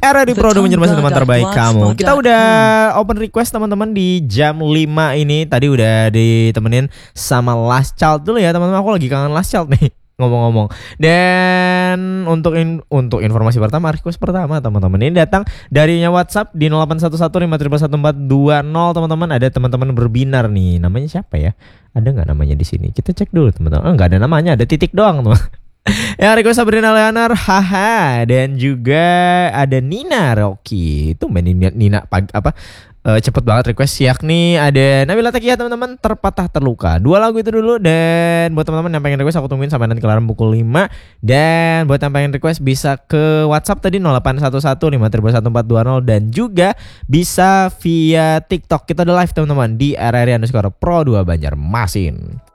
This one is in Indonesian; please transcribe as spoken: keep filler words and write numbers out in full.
R R I Pro udah menjadi teman terbaik kamu. Kita udah open request teman-teman di jam lima ini. Tadi udah ditemenin sama Last Child dulu ya teman-teman. Aku lagi kangen Last Child nih ngomong-ngomong. Dan untuk in, untuk informasi pertama, request pertama teman-teman ini datang darinya WhatsApp di nol delapan satu satu lima tiga satu empat dua nol teman-teman. Ada teman-teman berbinar nih. Namanya siapa ya? Ada nggak namanya di sini? Kita cek dulu teman-teman. Oh, nggak ada namanya, ada titik doang teman. Ya, request Sabrina Leonard, haha, dan juga ada Nina Rocky. Itu main Nina, Nina pag, apa? Uh, cepet banget request, yakni ada Nabila Takia teman-teman, Terpatah Terluka. Dua lagu itu dulu. Dan buat teman-teman yang pengen request aku tungguin sampai nanti kelaran pukul lima. Dan buat yang pengen request bisa ke WhatsApp tadi nol delapan satu satu lima tiga satu empat dua nol. Dan juga bisa via TikTok. Kita udah live teman-teman di R R I underscore Pro dua Banjarmasin.